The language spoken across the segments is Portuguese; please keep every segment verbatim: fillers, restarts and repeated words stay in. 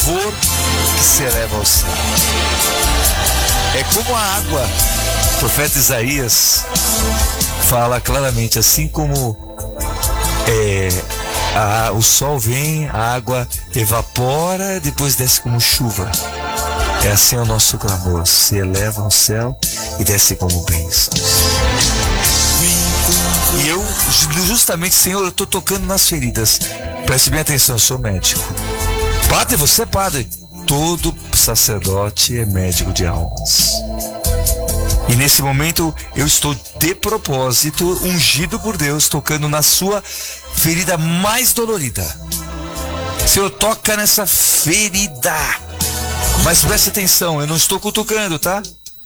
louvor que se eleva ao céu. É como a água. O profeta Isaías fala claramente, assim como é, a, o sol vem, a água evapora, depois desce como chuva. É assim o nosso clamor, se eleva ao céu e desce como bênçãos. E eu, justamente, Senhor, eu estou tocando nas feridas. Preste bem atenção, eu sou médico. Padre, você é padre. Todo sacerdote é médico de almas. E nesse momento eu estou de propósito, ungido por Deus, tocando na sua ferida mais dolorida. Senhor, toca nessa ferida. Mas preste atenção, eu não estou cutucando, tá?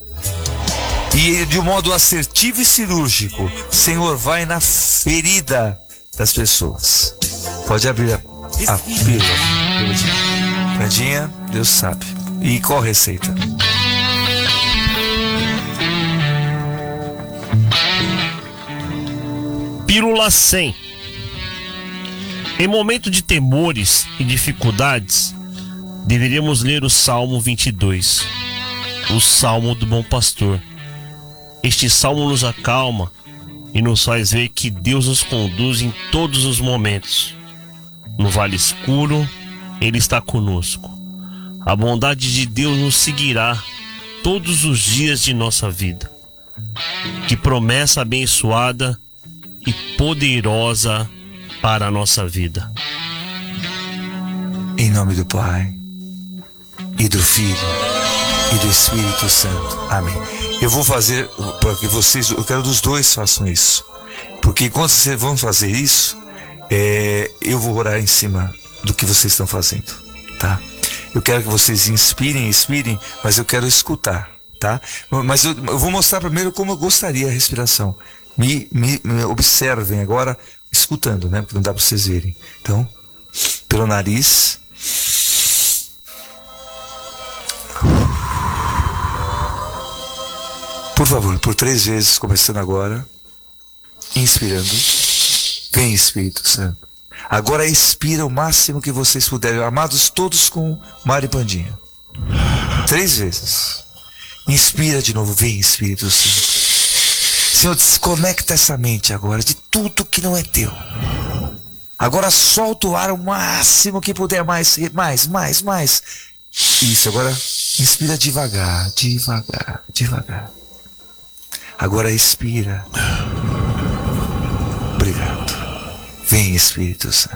E de um modo assertivo e cirúrgico, Senhor, vai na ferida das pessoas. Pode abrir a, a pílula. Candinha, Deus sabe. E qual a receita? Pílula cem. Em momento de temores e dificuldades, deveríamos ler o Salmo vinte e dois, o Salmo do Bom Pastor. Este salmo nos acalma e nos faz ver que Deus nos conduz em todos os momentos. No vale escuro, Ele está conosco. A bondade de Deus nos seguirá todos os dias de nossa vida. Que promessa abençoada e poderosa para a nossa vida. Em nome do Pai, e do Filho, e do Espírito Santo. Amém. Eu vou fazer, para que vocês, eu quero que os dois façam isso. Porque enquanto vocês vão fazer isso, é, eu vou orar em cima do que vocês estão fazendo, tá? Eu quero que vocês inspirem, inspirem, mas eu quero escutar, tá? Mas eu, eu vou mostrar primeiro como eu gostaria a respiração. Me, me, me observem agora, escutando, né? Porque não dá para vocês verem. Então, pelo nariz. Por favor, por três vezes, começando agora. Inspirando. Vem, Espírito Santo. Agora expira o máximo que vocês puderem. Amados todos com Mari Pandinha. Três vezes. Inspira de novo. Vem, Espírito Santo. Senhor, desconecta essa mente agora de tudo que não é teu. Agora solta o ar o máximo que puder. Mais, mais, mais, mais. Isso, agora inspira devagar, devagar, devagar. Agora expira. Obrigado. Vem, Espírito Santo.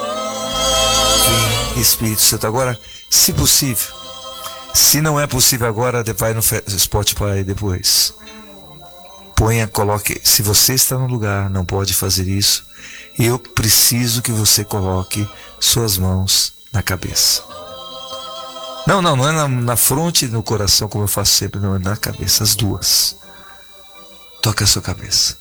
Vem, Espírito Santo. Agora, se possível, se não é possível agora, vai no Spotify depois. Ponha, coloque. Se você está no lugar, não pode fazer isso. Eu preciso que você coloque suas mãos na cabeça. Não, não, não é na, na fronte e no coração, como eu faço sempre, não, é na cabeça, as duas. Toca a sua cabeça.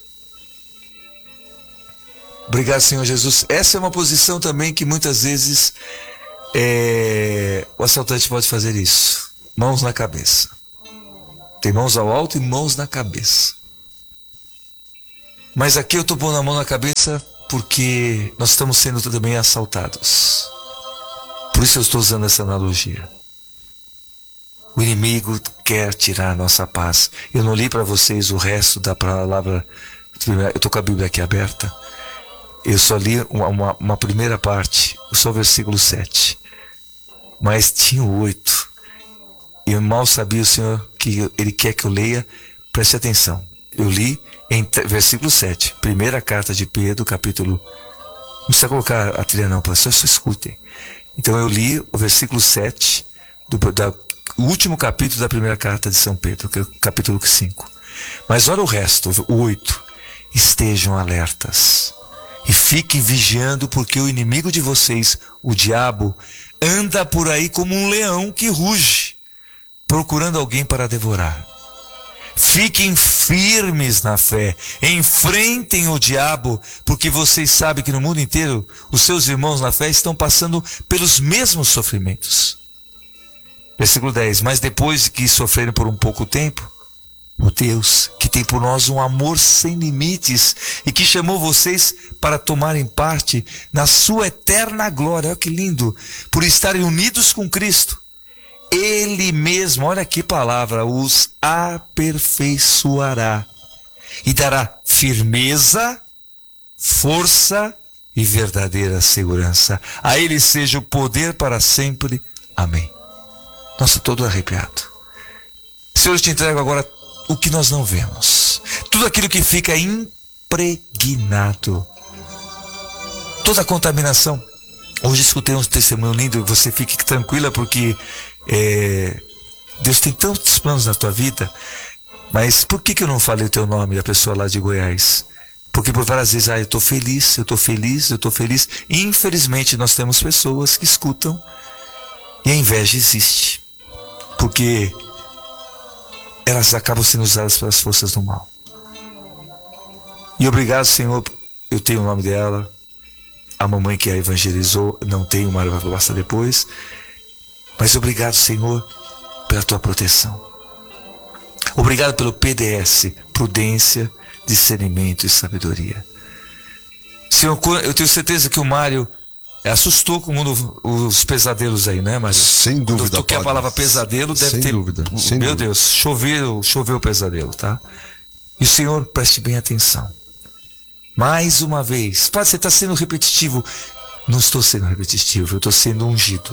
Obrigado, Senhor Jesus. Essa é uma posição também que muitas vezes é, o assaltante pode fazer isso. Mãos na cabeça. Tem mãos ao alto e mãos na cabeça. Mas aqui eu estou pondo a mão na cabeça porque nós estamos sendo também assaltados. Por isso eu estou usando essa analogia. O inimigo quer tirar a nossa paz. Eu não li para vocês o resto da palavra. Eu estou com a Bíblia aqui aberta. Eu só li uma, uma, uma primeira parte, só o versículo sete. Mas tinha o oito. E eu mal sabia o Senhor que Ele quer que eu leia. Preste atenção. Eu li em versículo sete. Primeira carta de Pedro, capítulo... Não precisa colocar a trilha não, pastor, só escutem. Então eu li o versículo sete do, da o último capítulo da primeira carta de São Pedro, que é o capítulo cinco. Mas olha o resto, o oito. Estejam alertas e fiquem vigiando, porque o inimigo de vocês, o diabo, anda por aí como um leão que ruge, procurando alguém para devorar. Fiquem firmes na fé, enfrentem o diabo, porque vocês sabem que no mundo inteiro os seus irmãos na fé estão passando pelos mesmos sofrimentos. Versículo dez. Mas depois que sofrerem por um pouco tempo, O Deus que tem por nós um amor sem limites e que chamou vocês para tomarem parte na sua eterna glória. Olha que lindo! Por estarem unidos com Cristo, Ele mesmo, olha que palavra, os aperfeiçoará e dará firmeza, força e verdadeira segurança. A Ele seja o poder para sempre. Amém. Nossa, todo arrepiado. Senhor, eu te entrego agora o que nós não vemos, tudo aquilo que fica impregnado, toda a contaminação. Hoje escutei um testemunho lindo, você fique tranquila porque é, Deus tem tantos planos na tua vida. Mas por que que eu não falei o teu nome da pessoa lá de Goiás? Porque por várias vezes, ah, eu estou feliz, eu estou feliz, eu estou feliz. E infelizmente nós temos pessoas que escutam e a inveja existe, porque elas acabam sendo usadas pelas forças do mal. E obrigado, Senhor, eu tenho o nome dela, a mamãe que a evangelizou, não tenho, mas vai passar depois. Mas obrigado, Senhor, pela tua proteção. Obrigado pelo P D S, prudência, discernimento e sabedoria. Senhor, eu tenho certeza que o Mário assustou com os pesadelos aí, né, Mário? Sem dúvida. Tu quer a palavra pesadelo, deve sem ter. Dúvida, sem Meu dúvida. Deus, choveu, choveu o pesadelo, tá? E o Senhor, preste bem atenção. Mais uma vez, Padre, você está sendo repetitivo. Não estou sendo repetitivo, eu estou sendo ungido.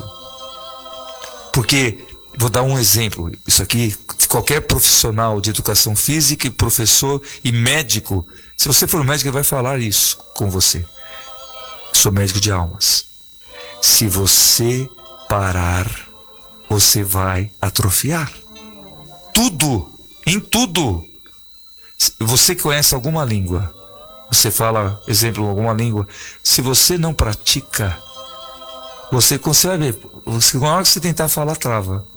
Porque, vou dar um exemplo, isso aqui, qualquer profissional de educação física, professor e médico, se você for médico, ele vai falar isso com você. Sou médico de almas. Se você parar, você vai atrofiar. Tudo, em tudo. Você que conhece alguma língua, você fala, exemplo, alguma língua, se você não pratica, você, você vai ver, você, na hora que você tentar falar, trava.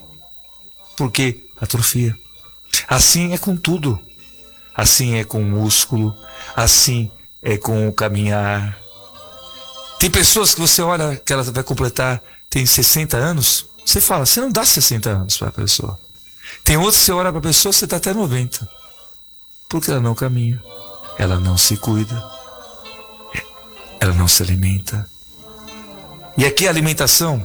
Porque atrofia. Assim é com tudo. Assim é com o músculo, assim é com o caminhar. Tem pessoas que você olha que ela vai completar, tem sessenta anos, você fala, você não dá sessenta anos para a pessoa. Tem outros que você olha para a pessoa, você dá até noventa. Porque ela não caminha, ela não se cuida, ela não se alimenta. E aqui a alimentação,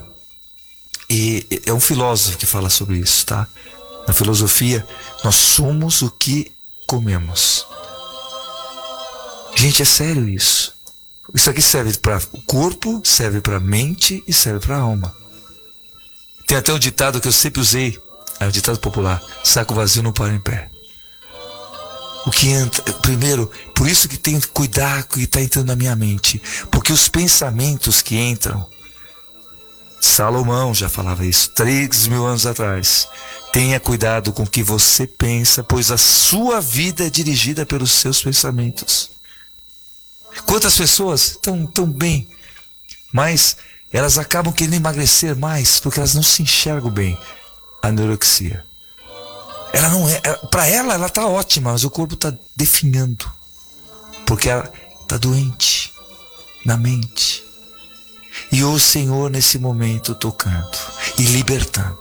e é um filósofo que fala sobre isso, tá? Na filosofia, nós somos o que comemos. Gente, é sério isso. Isso aqui serve para o corpo, serve para a mente e serve para a alma. Tem até um ditado que eu sempre usei, é um ditado popular: saco vazio não para em pé. O que entra, primeiro, por isso que tem que cuidar com o que está entrando na minha mente, porque os pensamentos que entram, Salomão já falava isso três mil anos atrás. Tenha cuidado com o que você pensa, pois a sua vida é dirigida pelos seus pensamentos. Quantas pessoas estão tão bem, mas elas acabam querendo emagrecer mais porque elas não se enxergam bem. Anorexia. Ela não é, para ela ela está ótima, mas o corpo está definhando porque ela está doente na mente. E o Senhor nesse momento tocando e libertando.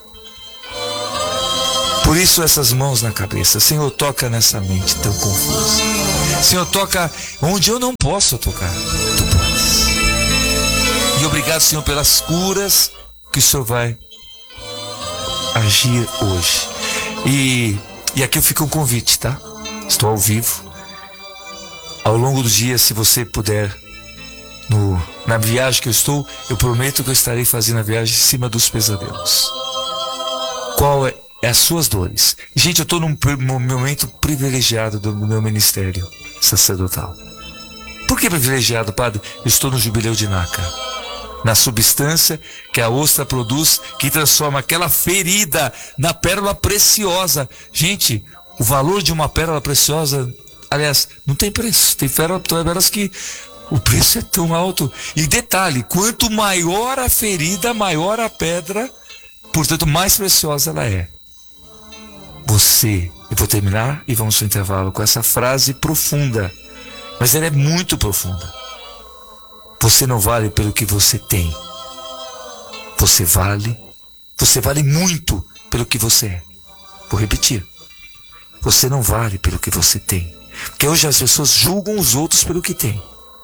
Por isso essas mãos na cabeça. Senhor, toca nessa mente tão confusa. Senhor, toca onde eu não posso tocar. Tu podes. E obrigado, Senhor, pelas curas que o Senhor vai agir hoje. E, e aqui fica um convite, tá? Estou ao vivo. Ao longo do dia, se você puder, no, na viagem que eu estou, eu prometo que eu estarei fazendo a viagem em cima dos pesadelos. Qual é? É as suas dores. Gente, eu estou num momento privilegiado do meu ministério sacerdotal. Por que privilegiado, Padre? Eu estou no jubileu de Nácar, na substância que a ostra produz, que transforma aquela ferida na pérola preciosa. Gente, o valor de uma pérola preciosa, aliás, não tem preço. Tem pérolas que o preço é tão alto. E detalhe, quanto maior a ferida, maior a pedra, portanto mais preciosa ela é. Você, eu vou terminar e vamos ao intervalo com essa frase profunda, mas ela é muito profunda. Você não vale pelo que você tem. Você vale, você vale muito pelo que você é. Vou repetir. Você não vale pelo que você tem. Porque hoje as pessoas julgam os outros pelo que têm.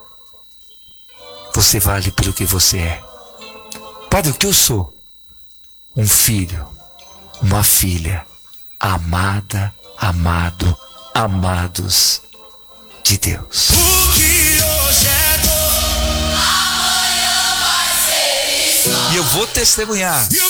Você vale pelo que você é. Padre, o que eu sou? Um filho, uma filha, amada, amado, amados de Deus. O que hoje é dor, amanhã vai ser história. E eu vou testemunhar.